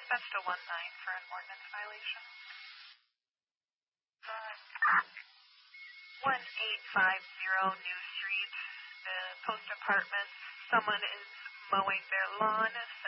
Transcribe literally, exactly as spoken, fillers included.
That's still one nine for an ordinance violation. one eight five zero New Street, the Post Apartments. Someone is mowing their lawn